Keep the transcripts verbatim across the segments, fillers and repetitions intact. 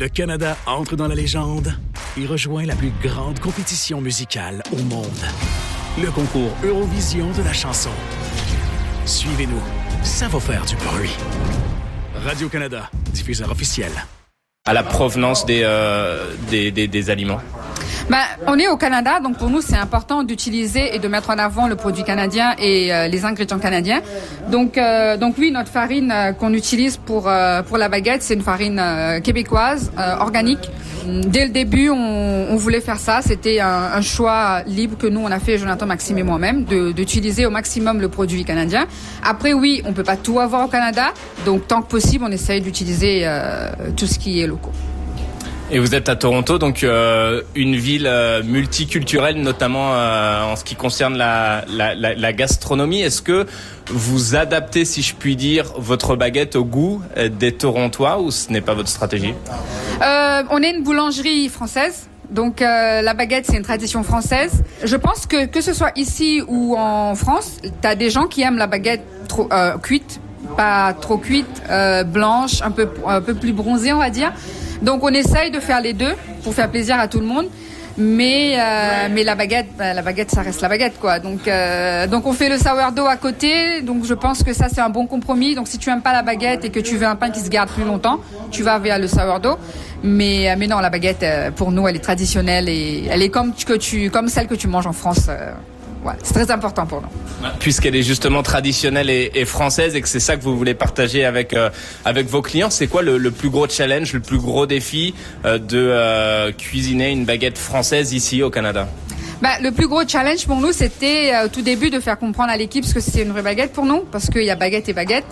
Le Canada entre dans la légende et rejoint la plus grande compétition musicale au monde. Le concours Eurovision de la chanson. Suivez-nous, ça va faire du bruit. Radio-Canada, diffuseur officiel. À la provenance des, euh, des, des, des aliments. Ben, on est au Canada, donc pour nous c'est important d'utiliser et de mettre en avant le produit canadien et euh, les ingrédients canadiens. Donc, euh, donc oui, notre farine euh, qu'on utilise pour euh, pour la baguette, c'est une farine euh, québécoise, euh, organique. Dès le début, on, on voulait faire ça. C'était un, un choix libre que nous on a fait, Jonathan, Maxime et moi-même, de, d'utiliser au maximum le produit canadien. Après, oui, on peut pas tout avoir au Canada, donc tant que possible, on essaye d'utiliser euh, tout ce qui est local. Et vous êtes à Toronto, donc euh, une ville euh, multiculturelle, notamment euh, en ce qui concerne la, la, la, la gastronomie. Est-ce que vous adaptez, si je puis dire, votre baguette au goût des Torontois ou ce n'est pas votre stratégie ? euh, On est une boulangerie française. Donc euh, la baguette, c'est une tradition française. Je pense que que ce soit ici ou en France, t'as des gens qui aiment la baguette trop euh, cuite, pas trop cuite, euh, blanche, un peu un peu plus bronzée, on va dire. Donc on essaye de faire les deux pour faire plaisir à tout le monde, mais euh, mais la baguette, bah, la baguette ça reste la baguette quoi. Donc euh, donc on fait le sourdough à côté. Donc je pense que ça c'est un bon compromis. Donc si tu aimes pas la baguette et que tu veux un pain qui se garde plus longtemps, tu vas vers le sourdough. Mais mais non, la baguette pour nous elle est traditionnelle et elle est comme que tu comme celle que tu manges en France. Euh, Voilà, c'est très important pour nous. Puisqu'elle est justement traditionnelle et, et française et que c'est ça que vous voulez partager avec euh, avec vos clients, c'est quoi le, le plus gros challenge, le plus gros défi euh, de euh, cuisiner une baguette française ici au Canada ? Bah, le plus gros challenge pour nous, c'était euh, au tout début de faire comprendre à l'équipe ce que c'est une vraie baguette pour nous, parce qu'il y a baguette et baguette.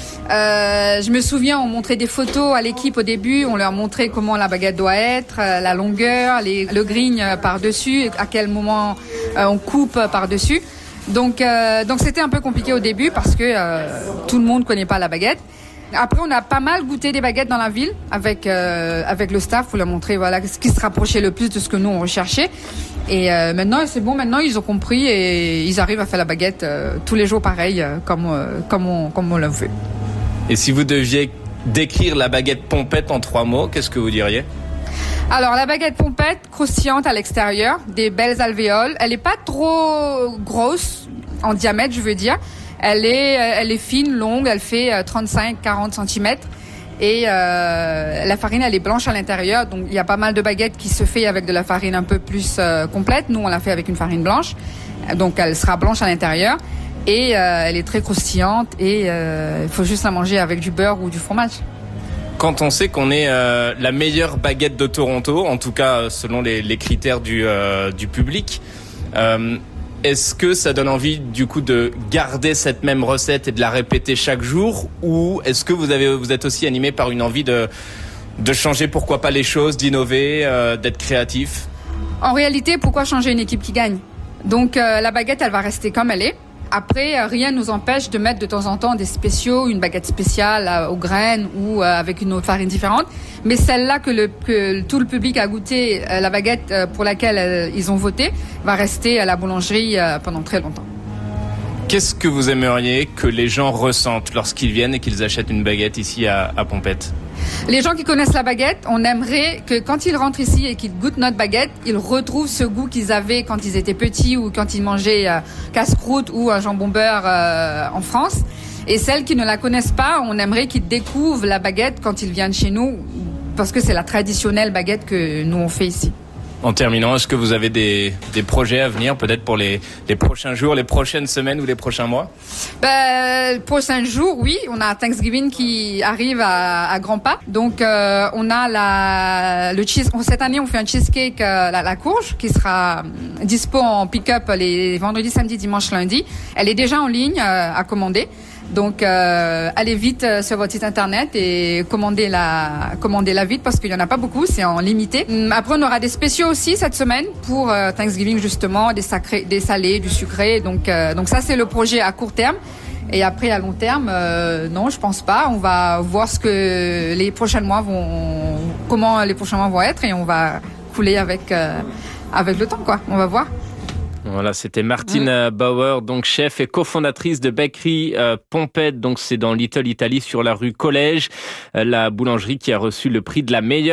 Euh, je me souviens, on montrait des photos à l'équipe au début, on leur montrait comment la baguette doit être, euh, la longueur, les, le grigne par-dessus, à quel moment euh, on coupe par-dessus. Donc, euh, donc c'était un peu compliqué au début parce que euh, tout le monde connaît pas la baguette. Après, on a pas mal goûté des baguettes dans la ville avec euh, avec le staff pour leur montrer voilà ce qui se rapprochait le plus de ce que nous on recherchait. Et euh, maintenant, c'est bon. Maintenant, ils ont compris et ils arrivent à faire la baguette euh, tous les jours pareil, euh, comme euh, comme on comme on l'a fait. Et si vous deviez décrire la baguette pompette en trois mots, qu'est-ce que vous diriez ? Alors, la baguette pompette, croustillante à l'extérieur, des belles alvéoles. Elle est pas trop grosse en diamètre, je veux dire. Elle est, elle est fine, longue. Elle fait trente-cinq à quarante centimètres. Et euh, la farine, elle est blanche à l'intérieur. Donc, il y a pas mal de baguettes qui se fait avec de la farine un peu plus euh, complète. Nous, on l'a fait avec une farine blanche. Donc, elle sera blanche à l'intérieur. Et euh, elle est très croustillante et il euh, faut juste la manger avec du beurre ou du fromage. Quand on sait qu'on est euh, la meilleure baguette de Toronto, en tout cas selon les, les critères du, euh, du public, euh, est-ce que ça donne envie du coup de garder cette même recette et de la répéter chaque jour, ou est-ce que vous avez vous êtes aussi animé par une envie de de changer pourquoi pas les choses, d'innover, euh, d'être créatif ? En réalité, pourquoi changer une équipe qui gagne ? Donc euh, la baguette, elle va rester comme elle est. Après, rien ne nous empêche de mettre de temps en temps des spéciaux, une baguette spéciale euh, aux graines ou euh, avec une autre farine différente. Mais celle-là que, le, que tout le public a goûté, euh, la baguette euh, pour laquelle euh, ils ont voté, va rester à la boulangerie euh, pendant très longtemps. Qu'est-ce que vous aimeriez que les gens ressentent lorsqu'ils viennent et qu'ils achètent une baguette ici à, à Pompette ? Les gens qui connaissent la baguette, on aimerait que quand ils rentrent ici et qu'ils goûtent notre baguette, ils retrouvent ce goût qu'ils avaient quand ils étaient petits ou quand ils mangeaient euh, casse-croûte ou un jambon beurre euh, en France. Et celles qui ne la connaissent pas, on aimerait qu'ils découvrent la baguette quand ils viennent chez nous, parce que c'est la traditionnelle baguette que nous on fait ici. En terminant, est-ce que vous avez des, des projets à venir, peut-être pour les, les prochains jours, les prochaines semaines ou les prochains mois ? Ben, les prochains jours, oui. On a Thanksgiving qui arrive à, à grands pas. Donc, euh, on a la, le cheese, cette année, on fait un cheesecake, euh, la, la courge, qui sera dispo en pick-up les vendredis, samedi, dimanche, lundi. Elle est déjà en ligne euh, à commander. Donc, euh, allez vite euh, sur votre site internet et commandez la, commandez-la vite parce qu'il y en a pas beaucoup, c'est en limité. Après, on aura des spéciaux aussi cette semaine pour euh, Thanksgiving justement, des sacrés, des salés, du sucré. Donc, euh, donc ça c'est le projet à court terme. Et après à long terme, euh, non, je pense pas. On va voir ce que les prochains mois vont, comment les prochains mois vont être et on va couler avec euh, avec le temps quoi. On va voir. Voilà, c'était Martine mmh. Bauer, donc chef et cofondatrice de Bakery euh, Pompette. Donc c'est dans Little Italy sur la rue Collège, euh, la boulangerie qui a reçu le prix de la meilleure